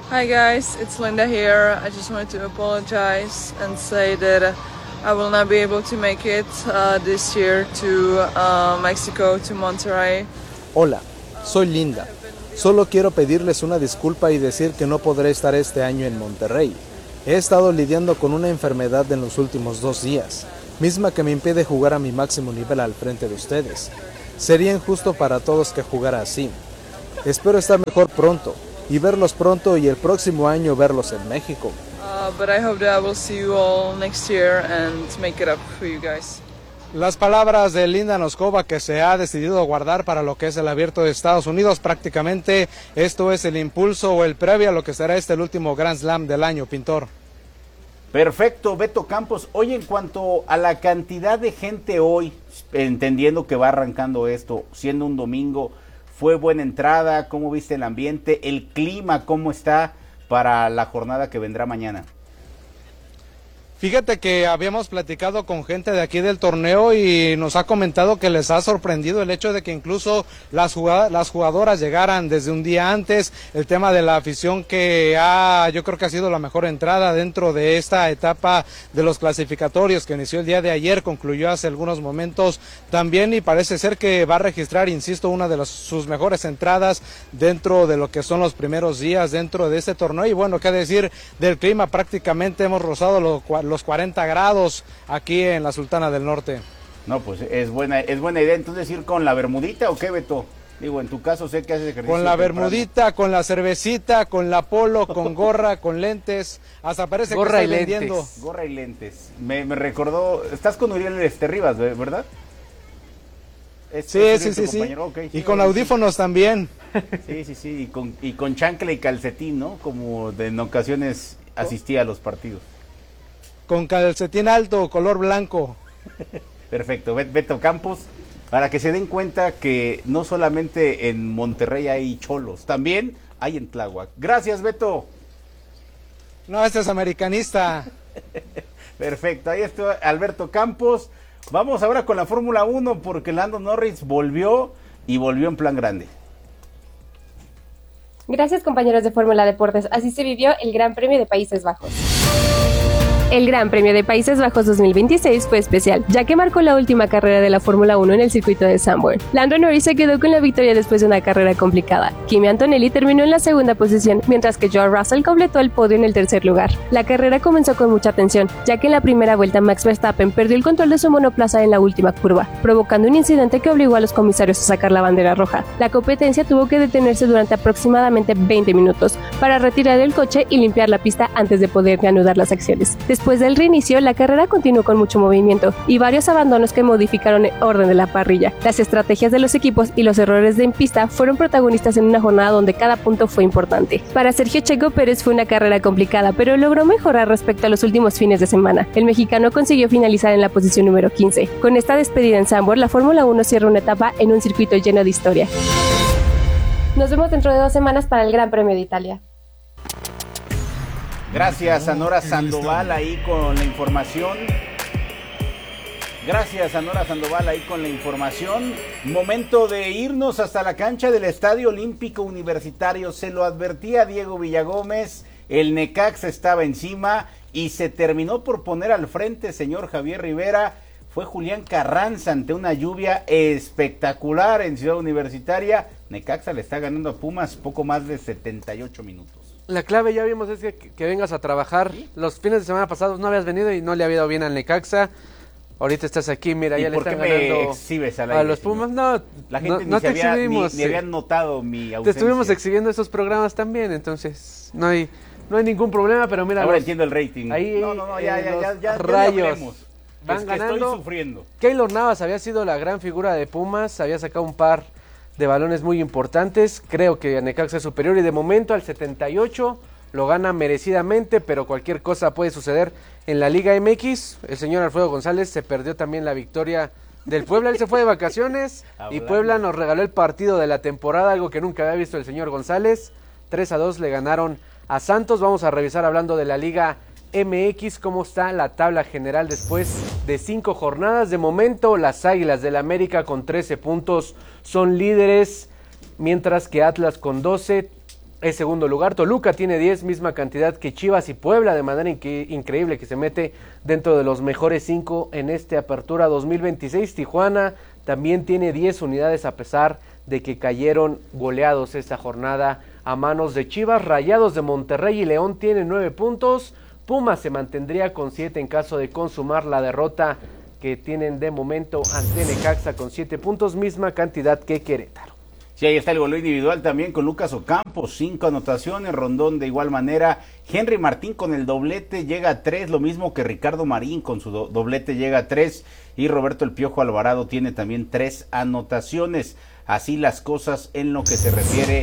J: Hi guys, it's Linda here. I just wanted to apologize and say that I will not be able to make it uh, this year to uh, Mexico, to Monterrey.
H: Hola, soy Linda. Solo quiero pedirles una disculpa y decir que no podré estar este año en Monterrey. He estado lidiando con una enfermedad en los últimos dos días, misma que me impide jugar a mi máximo nivel al frente de ustedes. Sería injusto para todos que jugara así. Espero estar mejor pronto y verlos pronto y el próximo año verlos en México.
J: Uh, but I hope that I will see you all next year and make it up for you guys.
H: Las palabras de Linda Noskova, que se ha decidido guardar para lo que es el Abierto de Estados Unidos. Prácticamente esto es el impulso o el previo a lo que será este el último Grand Slam del año, Pintor.
A: Perfecto, Beto Campos. Oye, en cuanto a la cantidad de gente hoy, entendiendo que va arrancando esto, siendo un domingo, ¿fue buena entrada? ¿Cómo viste el ambiente? ¿El clima cómo está para la jornada que vendrá mañana?
H: Fíjate que habíamos platicado con gente de aquí del torneo y nos ha comentado que les ha sorprendido el hecho de que incluso las jugadoras, las jugadoras llegaran desde un día antes, el tema de la afición que ha, yo creo que ha sido la mejor entrada dentro de esta etapa de los clasificatorios que inició el día de ayer, concluyó hace algunos momentos también y parece ser que va a registrar, insisto, una de las, sus mejores entradas dentro de lo que son los primeros días dentro de este torneo. Y bueno, qué decir del clima, prácticamente hemos rozado los los cuarenta grados aquí en la Sultana del Norte.
A: No, pues es buena es buena idea. Entonces, ¿ir con la bermudita o qué, Beto? Digo, en tu caso sé que haces ejercicio.
H: Con la
A: temprano.
H: Bermudita, con la cervecita, con la polo, con gorra, con lentes. Hasta parece
A: gorra
H: que estoy
A: y
H: vendiendo.
A: Lentes. Gorra y lentes. Me, me recordó, estás con Uriel este Rivas, ¿verdad?
H: Es, sí, es sí, sí, sí. Okay, sí. Y con audífonos sí. también.
A: Sí, sí, sí. Y con, y con chancla y calcetín, ¿no? Como de, en ocasiones asistía a los partidos.
H: Con calcetín alto, color blanco.
A: Perfecto, Beto Campos, para que se den cuenta que no solamente en Monterrey hay cholos, también hay en Tláhuac. Gracias, Beto.
H: No, este es americanista.
A: Perfecto, ahí está Alberto Campos. Vamos ahora con la Fórmula uno porque Lando Norris volvió y volvió en plan grande.
K: Gracias, compañeros de Fórmula Deportes. Así se vivió el Gran Premio de Países Bajos. El Gran Premio de Países Bajos dos mil veintiséis fue especial, ya que marcó la última carrera de la Fórmula uno en el circuito de Zandvoort. Lando Norris se quedó con la victoria después de una carrera complicada. Kimi Antonelli terminó en la segunda posición, mientras que George Russell completó el podio en el tercer lugar. La carrera comenzó con mucha tensión, ya que en la primera vuelta Max Verstappen perdió el control de su monoplaza en la última curva, provocando un incidente que obligó a los comisarios a sacar la bandera roja. La competencia tuvo que detenerse durante aproximadamente veinte minutos para retirar el coche y limpiar la pista antes de poder reanudar las acciones. Después del reinicio, la carrera continuó con mucho movimiento y varios abandonos que modificaron el orden de la parrilla. Las estrategias de los equipos y los errores de en pista fueron protagonistas en una jornada donde cada punto fue importante. Para Sergio Checo Pérez fue una carrera complicada, pero logró mejorar respecto a los últimos fines de semana. El mexicano consiguió finalizar en la posición número quince. Con esta despedida en Zandvoort, la Fórmula uno cierra una etapa en un circuito lleno de historia. Nos vemos dentro de dos semanas para el Gran Premio de Italia.
A: Gracias a Nora Sandoval ahí con la información. Gracias a Nora Sandoval ahí con la información. Momento de irnos hasta la cancha del Estadio Olímpico Universitario. Se lo advertía Diego Villagómez, el Necaxa estaba encima y se terminó por poner al frente, señor Javier Rivera. Fue Julián Carranza ante una lluvia espectacular en Ciudad Universitaria. Necaxa le está ganando a Pumas poco más de setenta y ocho minutos.
B: La clave, ya vimos, es que, que vengas a trabajar. ¿Sí? Los fines de semana pasados no habías venido y no le había ido bien al Necaxa. Ahorita estás aquí, mira, ya le están ganando. ¿Y por qué me
A: exhibes al aire,
B: a los Pumas? No,
A: la gente
B: no,
A: ni,
B: no te
A: había,
B: exhibimos.
A: Ni, ni habían notado mi ausencia.
B: Te estuvimos exhibiendo esos programas también, entonces no hay no hay ningún problema, pero mira.
A: Ahora
B: los,
A: entiendo el rating.
B: Ahí,
A: no, no, no, ya, ya, ya, ya,
B: rayos.
A: Ya
B: van
A: es que
B: ganando.
A: Estoy sufriendo.
B: Keylor Navas había sido la gran figura de Pumas, había sacado un par de balones muy importantes. Creo que Necaxa es superior y de momento al setenta y ocho lo gana merecidamente, pero cualquier cosa puede suceder en la Liga M X. El señor Alfredo González se perdió también la victoria del Puebla. Él se fue de vacaciones y Puebla nos regaló el partido de la temporada, algo que nunca había visto el señor González. tres a dos le ganaron a Santos. Vamos a revisar, hablando de la Liga M X, cómo está la tabla general después de cinco jornadas. De momento, las Águilas del América con trece puntos son líderes, mientras que Atlas con doce es segundo lugar. Toluca tiene diez, misma cantidad que Chivas y Puebla, de manera inque- increíble que se mete dentro de los mejores cinco en este Apertura dos mil veintiséis. Tijuana también tiene diez unidades a pesar de que cayeron goleados esta jornada a manos de Chivas. Rayados de Monterrey y León tienen nueve puntos. Pumas se mantendría con siete en caso de consumar la derrota que tienen de momento ante Necaxa con siete puntos, misma cantidad que Querétaro.
A: Sí, ahí está el goleo individual también con Lucas Ocampo, cinco anotaciones, Rondón de igual manera, Henry Martín con el doblete llega a tres, lo mismo que Ricardo Marín con su do- doblete llega a tres, y Roberto El Piojo Alvarado tiene también tres anotaciones. Así las cosas en lo que se refiere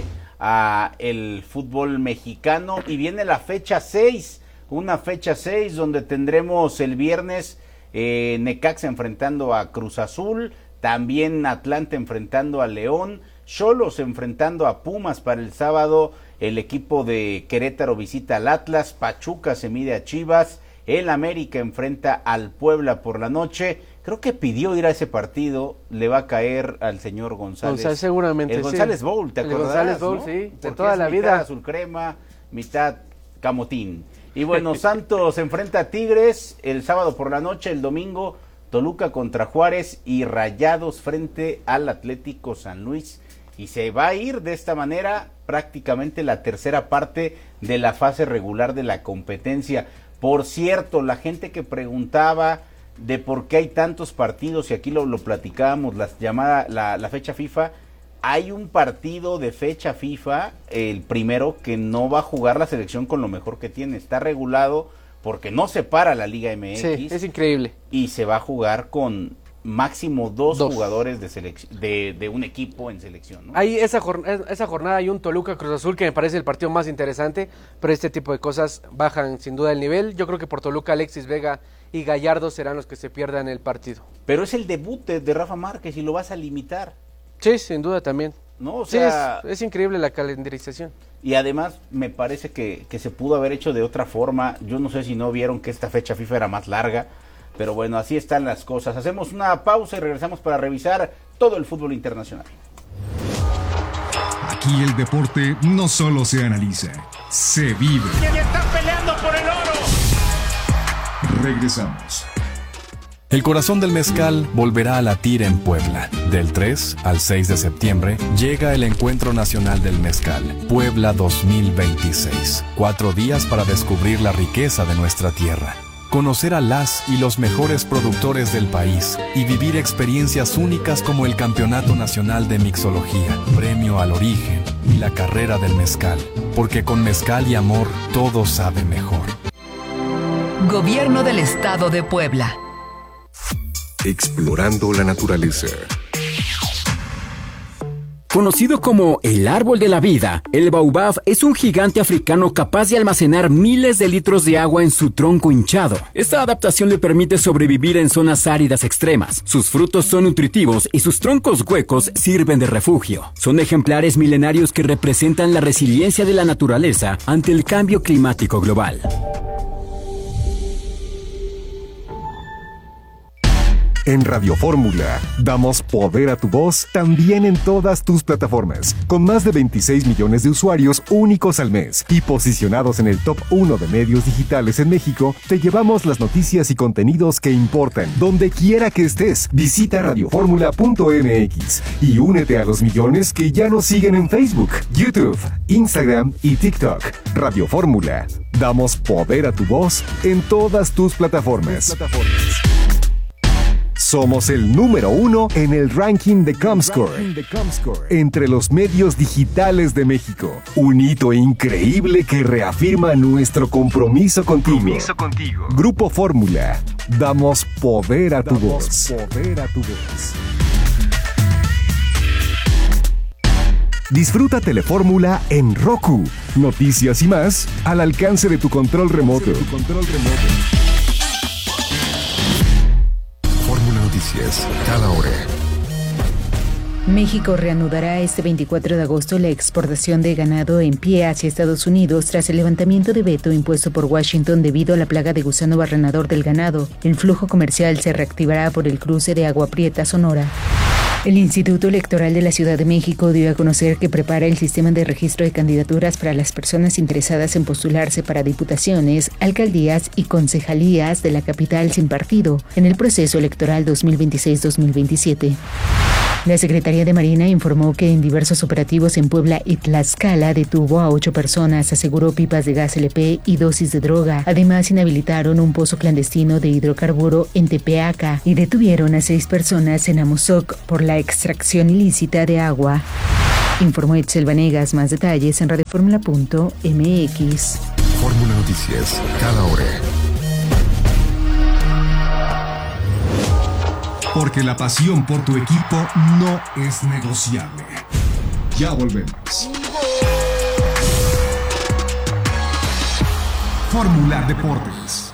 A: a el fútbol mexicano, y viene la fecha seis, una fecha seis donde tendremos el viernes eh, Necaxa enfrentando a Cruz Azul, también Atlante enfrentando a León, Xolos enfrentando a Pumas para el sábado, el equipo de Querétaro visita al Atlas, Pachuca se mide a Chivas, el América enfrenta al Puebla por la noche. Creo que pidió ir a ese partido, le va a caer al señor González.
B: González seguramente,
A: el González
B: sí.
A: Bowl, ¿te
B: El
A: acordarás?
B: González Bowl,
A: ¿no?
B: sí, de
A: Porque
B: toda
A: es
B: la
A: mitad
B: vida.
A: azul crema, mitad camotín. Y bueno, Santos enfrenta a Tigres el sábado por la noche, el domingo Toluca contra Juárez y Rayados frente al Atlético San Luis. Y se va a ir de esta manera prácticamente la tercera parte de la fase regular de la competencia. Por cierto, la gente que preguntaba de por qué hay tantos partidos, y aquí lo, lo platicábamos, la llamada, la, la fecha FIFA, hay un partido de fecha FIFA, el primero, que no va a jugar la selección con lo mejor que tiene, está regulado porque no se para la Liga M X.
B: Sí, es increíble.
A: Y se va a jugar con máximo dos,
B: Dos.
A: jugadores de, selec- de, de un equipo en selección, ¿no?
B: Hay esa, jornada, esa jornada hay un Toluca Cruz Azul que me parece el partido más interesante, pero este tipo de cosas bajan sin duda el nivel. Yo creo que por Toluca Alexis Vega y Gallardo serán los que se pierdan el partido.
A: Pero es el debut de, de Rafa Márquez y lo vas a limitar.
B: Sí, sin duda también.
A: No, o
B: Sí,
A: sea,
B: es, es increíble la calendarización.
A: y además me parece que, que se pudo haber hecho de otra forma. Yo no sé si no vieron que esta fecha FIFA era más larga, pero bueno, así están las cosas. Hacemos una pausa y regresamos para revisar todo el fútbol internacional.
C: Aquí el deporte no solo se analiza, se vive.
L: ¡Están peleando por el oro!
C: Regresamos.
M: El corazón del mezcal volverá a latir en Puebla. Del tres al seis de septiembre llega el Encuentro Nacional del Mezcal, Puebla dos mil veintiséis. Cuatro días para descubrir la riqueza de nuestra tierra, conocer a las y los mejores productores del país y vivir experiencias únicas como el Campeonato Nacional de Mixología, Premio al Origen y la Carrera del Mezcal. Porque con mezcal y amor todo sabe mejor.
O: Gobierno del Estado de Puebla.
C: Explorando la naturaleza.
Q: Conocido como el árbol de la vida, el baobab es un gigante africano capaz de almacenar miles de litros de agua en su tronco hinchado. Esta adaptación le permite sobrevivir en zonas áridas extremas. Sus frutos son nutritivos y sus troncos huecos sirven de refugio. Son ejemplares milenarios que representan la resiliencia de la naturaleza ante el cambio climático global.
C: En Radio Fórmula, damos poder a tu voz también en todas tus plataformas, con más de veintiséis millones de usuarios únicos al mes y posicionados en el top uno de medios digitales en México. Te llevamos las noticias y contenidos que importan, donde quiera que estés. Visita radio fórmula punto m x y únete a los millones que ya nos siguen en Facebook, YouTube, Instagram y TikTok. Radio Fórmula, damos poder a tu voz en todas tus plataformas. Somos el número uno en el ranking de Comscore, entre los medios digitales de México. Un hito increíble que reafirma nuestro compromiso contigo. Compromiso contigo. Grupo Fórmula, damos poder a tu voz. Poder a tu voz. Disfruta Telefórmula en Roku. Noticias y más al alcance de tu control remoto. Noticias, cada hora.
S: México reanudará este veinticuatro de agosto la exportación de ganado en pie hacia Estados Unidos tras el levantamiento de veto impuesto por Washington debido a la plaga de gusano barrenador del ganado. El flujo comercial se reactivará por el cruce de Agua Prieta, Sonora. El Instituto Electoral de la Ciudad de México dio a conocer que prepara el sistema de registro de candidaturas para las personas interesadas en postularse para diputaciones, alcaldías y concejalías de la capital sin partido en el proceso electoral dos mil veintiséis dos mil veintisiete. La Secretaría de Marina informó que en diversos operativos en Puebla y Tlaxcala detuvo a ocho personas, aseguró pipas de gas L P y dosis de droga. Además, inhabilitaron un pozo clandestino de hidrocarburo en Tepeaca y detuvieron a seis personas en Amozoc por la extracción ilícita de agua. Informó Itzel Vanegas. Más detalles en radioformula punto m x.
C: Fórmula Noticias, cada hora. Porque la pasión por tu equipo no es negociable. Ya volvemos. Fórmula Deportes.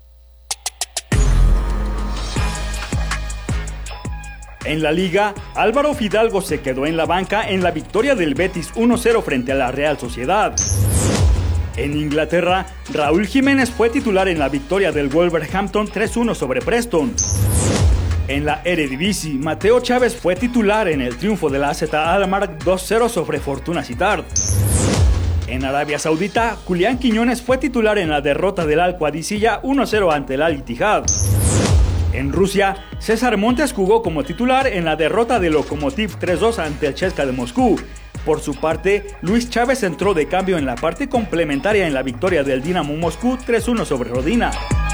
N: En la Liga, Álvaro Fidalgo se quedó en la banca en la victoria del Betis uno cero frente a la Real Sociedad. En Inglaterra, Raúl Jiménez fue titular en la victoria del Wolverhampton tres uno sobre Preston. En la Eredivisie, Mateo Chávez fue titular en el triunfo de la A Z Alkmaar dos cero sobre Fortuna Sittard. En Arabia Saudita, Julián Quiñones fue titular en la derrota del Al-Qadisiyah uno cero ante el Al-Ittihad. En Rusia, César Montes jugó como titular en la derrota del Lokomotiv tres dos ante el C S K A de Moscú. Por su parte, Luis Chávez entró de cambio en la parte complementaria en la victoria del Dinamo Moscú tres uno sobre Rodina.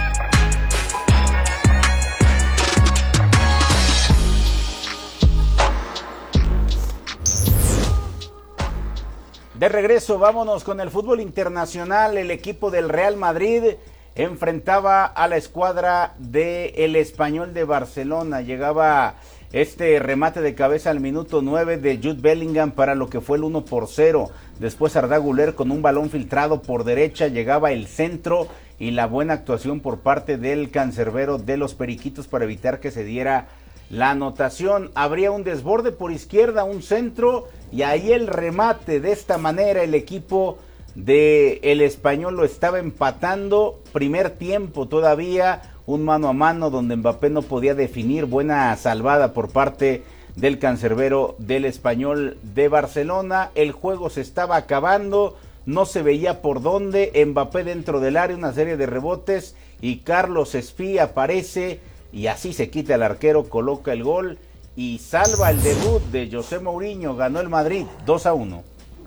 A: De regreso, vámonos con el fútbol internacional. El equipo del Real Madrid enfrentaba a la escuadra del Español de Barcelona. Llegaba este remate de cabeza al minuto nueve de Jude Bellingham para lo que fue el uno por cero. Después Arda Güler con un balón filtrado por derecha, llegaba el centro y la buena actuación por parte del cancerbero de los Periquitos para evitar que se diera la anotación. Habría un desborde por izquierda, un centro y ahí el remate. De esta manera el equipo de el Español lo estaba empatando. Primer tiempo todavía, un mano a mano donde Mbappé no podía definir. Buena salvada por parte del cancerbero del Español de Barcelona. El juego se estaba acabando, no se veía por dónde. Mbappé dentro del área, una serie de rebotes y Carlos Espí aparece y así se quita el arquero, coloca el gol y salva el debut de José Mourinho. Ganó el Madrid dos a uno.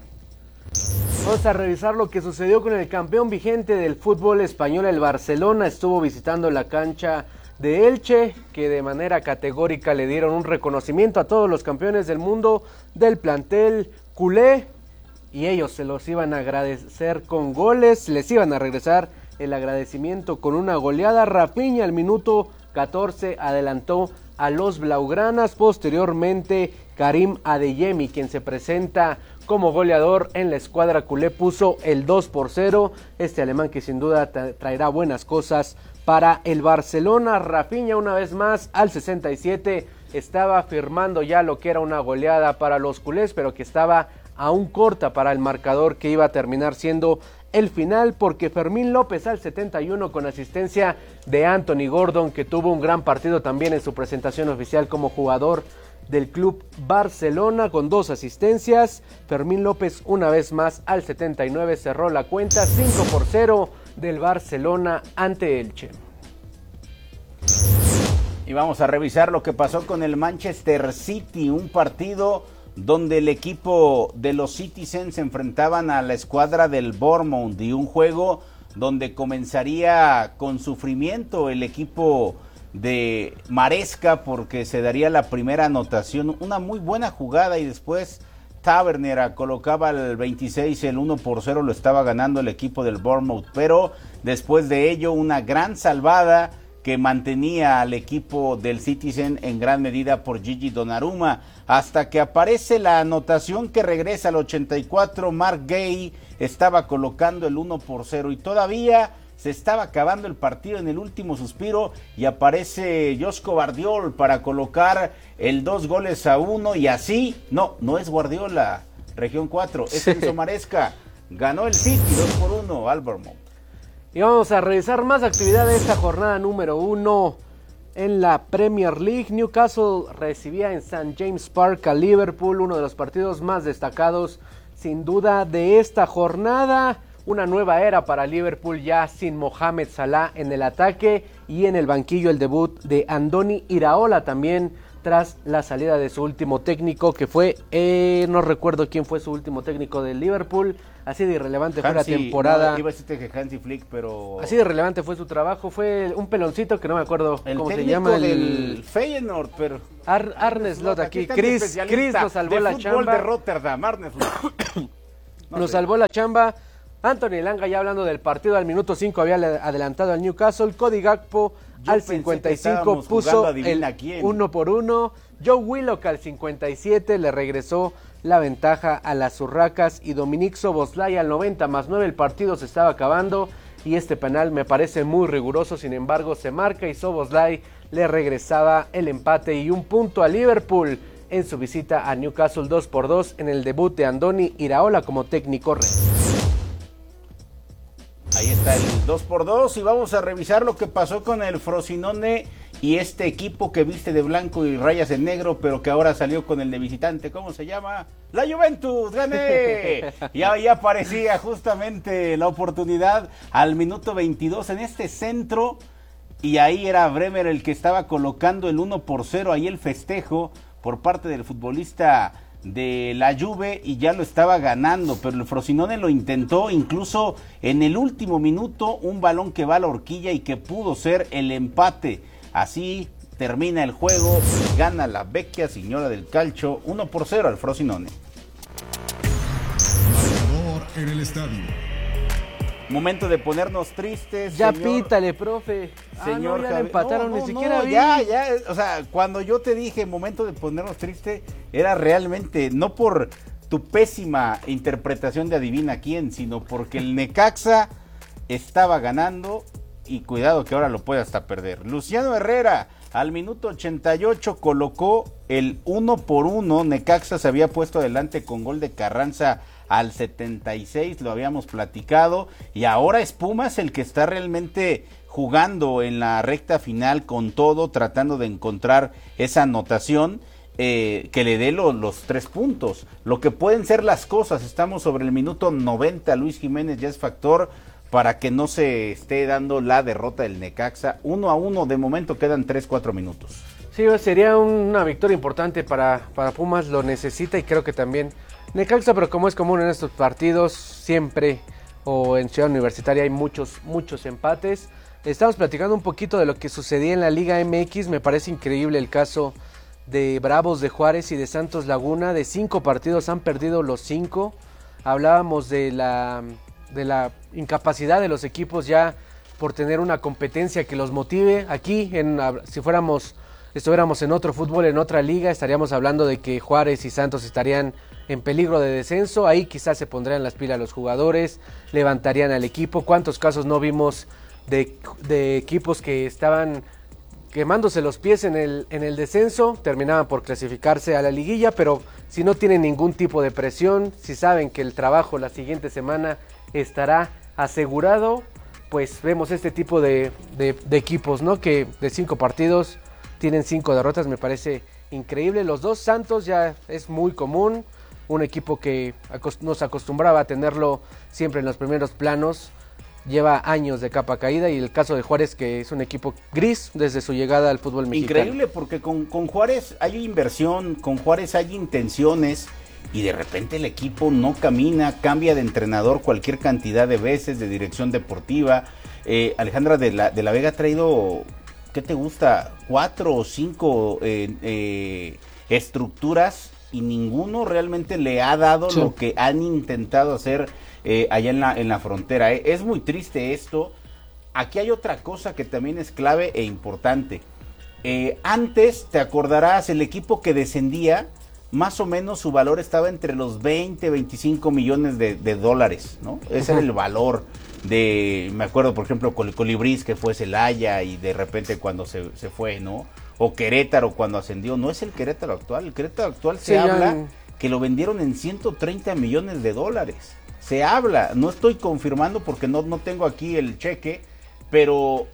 B: Vamos a revisar lo que sucedió con el campeón vigente del fútbol español, el Barcelona. Estuvo visitando la cancha de Elche, que de manera categórica le dieron un reconocimiento a todos los campeones del mundo del plantel culé, y ellos se los iban a agradecer con goles, les iban a regresar el agradecimiento con una goleada. Rafinha al minuto catorce adelantó a los blaugranas. Posteriormente Karim Adeyemi, quien se presenta como goleador en la escuadra culé, puso el dos por cero. Este alemán que sin duda tra- traerá buenas cosas para el Barcelona. Rafinha una vez más al sesenta y siete estaba firmando ya lo que era una goleada para los culés, pero que estaba aún corta para el marcador que iba a terminar siendo el final, porque Fermín López al setenta y uno con asistencia de Anthony Gordon, que tuvo un gran partido también en su presentación oficial como jugador del Club Barcelona con dos asistencias. Fermín López una vez más al setenta y nueve cerró la cuenta, cinco por cero del Barcelona ante Elche.
A: Y vamos a revisar lo que pasó con el Manchester City, un partido donde el equipo de los Citizens se enfrentaban a la escuadra del Bournemouth, y un juego donde comenzaría con sufrimiento el equipo de Maresca, porque se daría la primera anotación, una muy buena jugada, y después Tavernier colocaba el veintiséis, el uno por cero lo estaba ganando el equipo del Bournemouth, pero después de ello una gran salvada que mantenía al equipo del Citizen en gran medida por Gigi Donnarumma, hasta que aparece la anotación que regresa al ochenta y cuatro. Mark Gay estaba colocando el uno por cero y todavía se estaba acabando el partido en el último suspiro, y aparece Josko Guardiol para colocar el dos goles a uno, y así, no, no es Guardiola, región cuatro, es
B: sí.
A: Enzo Maresca, ganó el City dos por uno al Bournemouth.
B: Y vamos a revisar más actividad de esta jornada número uno En la Premier League, Newcastle recibía en Saint James Park a Liverpool, uno de los partidos más destacados sin duda de esta jornada. Una nueva era para Liverpool ya sin Mohamed Salah en el ataque y en el banquillo el debut de Andoni Iraola también tras la salida de su último técnico que fue, eh, no recuerdo quién fue su último técnico del Liverpool, así de irrelevante Hansi, fue la temporada.
A: No, iba a decirte que Hansi Flick, pero...
B: Así de irrelevante fue su trabajo, fue un peloncito que no me acuerdo
A: el
B: cómo se llama.
A: El del Feyenoord, pero...
B: Ar Arne Slot aquí, Chris, Chris nos salvó
A: de
B: la chamba.
A: de Rotterdam, Arne Slot.
B: No nos sé. salvó la chamba. Anthony Langa, ya hablando del partido, al minuto cinco había adelantado al Newcastle. Cody Gakpo Yo al cincuenta y cinco puso el uno por uno. Joe Willock al cincuenta y siete le regresó la ventaja a las Urracas. Y Dominic Szoboszlai al noventa más nueve. El partido se estaba acabando y este penal me parece muy riguroso. Sin embargo, se marca y Szoboszlai le regresaba el empate y un punto a Liverpool en su visita a Newcastle dos por dos en el debut de Andoni Iraola como técnico red.
A: Ahí está el dos por dos y vamos a revisar lo que pasó con el Frosinone y este equipo que viste de blanco y rayas en negro, pero que ahora salió con el de visitante. ¿Cómo se llama? ¡La Juventus! ¡Gané! Y ahí aparecía justamente la oportunidad al minuto veintidós en este centro y ahí era Bremer el que estaba colocando el uno por cero, ahí el festejo por parte del futbolista de la Juve y ya lo estaba ganando, pero el Frosinone lo intentó incluso en el último minuto, un balón que va a la horquilla y que pudo ser el empate. Así termina el juego, gana la vecchia señora del calcio uno por cero al Frosinone.
C: En el estadio.
A: Momento de ponernos tristes.
B: Ya
A: señor,
B: pítale, profe.
A: Señor,
B: ah, no, ya
A: Javier,
B: empataron,
A: no,
B: ni
A: no,
B: siquiera
A: no,
B: vi.
A: ya, ya, o sea, cuando yo te dije momento de ponernos tristes, era realmente, no por tu pésima interpretación de adivina quién, sino porque el Necaxa estaba ganando y cuidado que ahora lo puede hasta perder. Luciano Herrera, al minuto ochenta y ocho colocó el uno por uno, Necaxa se había puesto adelante con gol de Carranza al setenta y seis, lo habíamos platicado, y ahora es Pumas el que está realmente jugando en la recta final con todo, tratando de encontrar esa anotación eh, que le dé lo, los tres puntos. Lo que pueden ser las cosas, estamos sobre el minuto noventa, Luis Jiménez ya es factor para que no se esté dando la derrota del Necaxa. Uno a uno, de momento quedan tres, cuatro minutos.
B: Sí, sería una victoria importante para, para Pumas, lo necesita y creo que también Necaxa, pero como es común en estos partidos, siempre o en Ciudad Universitaria hay muchos, muchos empates. Estamos platicando un poquito de lo que sucedía en la Liga M X, me parece increíble el caso de Bravos de Juárez y de Santos Laguna, de cinco partidos han perdido los cinco. Hablábamos de la, de la incapacidad de los equipos ya por tener una competencia que los motive. Aquí, en, si fuéramos, estuviéramos en otro fútbol, en otra liga, estaríamos hablando de que Juárez y Santos estarían en peligro de descenso. Ahí quizás se pondrían las pilas los jugadores, levantarían al equipo. ¿Cuántos casos no vimos de, de equipos que estaban quemándose los pies en el, en el descenso, terminaban por clasificarse a la liguilla, pero si no tienen ningún tipo de presión, si saben que el trabajo la siguiente semana estará asegurado, pues vemos este tipo de, de, de equipos, ¿no? Que de cinco partidos tienen cinco derrotas, me parece increíble. Los dos Santos ya es muy común, un equipo que acost- nos acostumbraba a tenerlo siempre en los primeros planos, lleva años de capa caída, y el caso de Juárez, que es un equipo gris desde su llegada al fútbol mexicano.
A: Increíble, porque con, con Juárez hay inversión, con Juárez hay intenciones, y de repente el equipo no camina, cambia de entrenador cualquier cantidad de veces, de dirección deportiva. Eh, Alejandra de la, de la Vega ha traído, ¿qué te gusta? Cuatro o cinco eh, eh, estructuras, y ninguno realmente le ha dado sí. lo que han intentado hacer eh, allá en la, en la frontera. Eh. Es muy triste esto. Aquí hay otra cosa que también es clave e importante. Eh, antes, te acordarás, el equipo que descendía, más o menos su valor estaba entre los veinte, veinticinco millones de, de dólares, ¿no? Ese uh-huh. era el valor de, me acuerdo, por ejemplo, Col- Colibrís, que fue Celaya, y de repente cuando se, se fue, ¿no? O Querétaro cuando ascendió. No es el Querétaro actual, el Querétaro actual se sí, habla ya... que lo vendieron en ciento treinta millones de dólares. Se habla, no estoy confirmando porque no, no tengo aquí el cheque, pero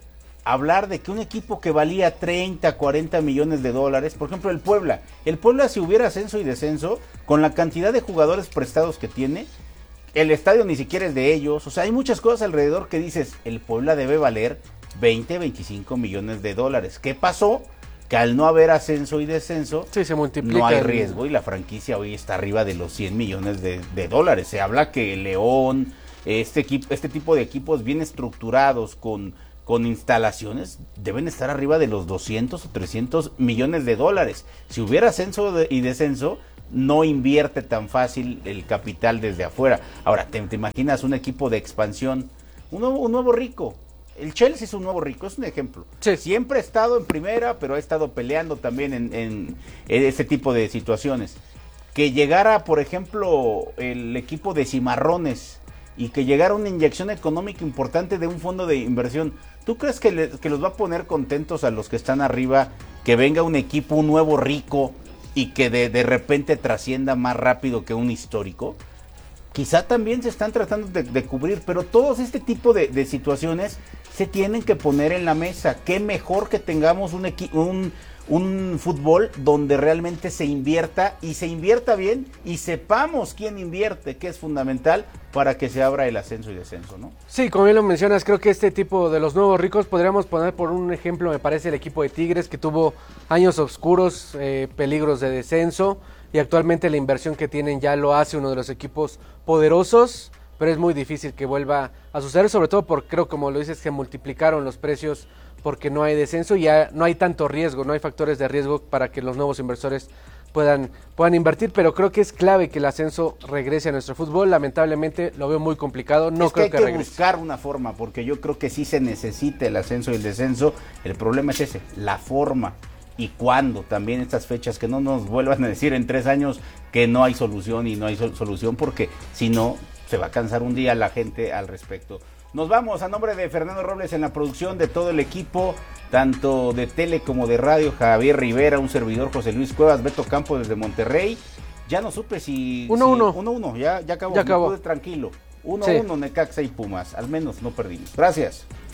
A: hablar de que un equipo que valía treinta, cuarenta millones de dólares, por ejemplo el Puebla, el Puebla si hubiera ascenso y descenso, con la cantidad de jugadores prestados que tiene, el estadio ni siquiera es de ellos, o sea, hay muchas cosas alrededor que dices, el Puebla debe valer veinte, veinticinco millones de dólares. ¿Qué pasó? Que al no haber ascenso y descenso,
B: sí, se multiplica,
A: no hay riesgo y la franquicia hoy está arriba de los cien millones de, de dólares. Se habla que León, este, equipo, este tipo de equipos bien estructurados con, con instalaciones deben estar arriba de los doscientos o trescientos millones de dólares. Si hubiera ascenso de, y descenso, no invierte tan fácil el capital desde afuera. Ahora, ¿te, te imaginas un equipo de expansión? Un nuevo, un nuevo rico. El Chelsea es un nuevo rico, es un ejemplo. Sí. Siempre ha estado en primera, pero ha estado peleando también en, en, en este tipo de situaciones. Que llegara, por ejemplo, el equipo de Cimarrones y que llegara una inyección económica importante de un fondo de inversión. ¿Tú crees que, le, que los va a poner contentos a los que están arriba? Que venga un equipo, un nuevo rico y que de, de repente trascienda más rápido que un histórico. Quizá también se están tratando de, de cubrir, pero todos este tipo de, de situaciones se tienen que poner en la mesa. Qué mejor que tengamos un, equi- un, un fútbol donde realmente se invierta y se invierta bien y sepamos quién invierte, que es fundamental para que se abra el ascenso y descenso, ¿no?
B: Sí, como bien lo mencionas, creo que este tipo de los nuevos ricos podríamos poner por un ejemplo, me parece, el equipo de Tigres, que tuvo años oscuros, eh, peligros de descenso, y actualmente la inversión que tienen ya lo hace uno de los equipos poderosos, pero es muy difícil que vuelva a suceder, sobre todo porque creo, como lo dices, que multiplicaron los precios porque no hay descenso y ya no hay tanto riesgo, no hay factores de riesgo para que los nuevos inversores puedan, puedan invertir, pero creo que es clave que el ascenso regrese a nuestro fútbol. Lamentablemente lo veo muy complicado, no
A: es
B: creo
A: que,
B: que,
A: hay que
B: regrese.
A: buscar una forma, porque yo creo que sí se necesita el ascenso y el descenso. El problema es ese, la forma. Y cuándo, también estas fechas, que no nos vuelvan a decir en tres años que no hay solución y no hay sol- solución, porque si no, se va a cansar un día la gente al respecto. Nos vamos, a nombre de Fernando Robles en la producción, de todo el equipo, tanto de tele como de radio, Javier Rivera, un servidor, José Luis Cuevas, Beto Campos desde Monterrey. Ya no supe si...
B: uno uno.
A: Si, uno uno, ya, ya acabó,
B: ya acabó.
A: Me pude tranquilo. uno uno, sí. Necaxa y Pumas, al menos no perdimos. Gracias.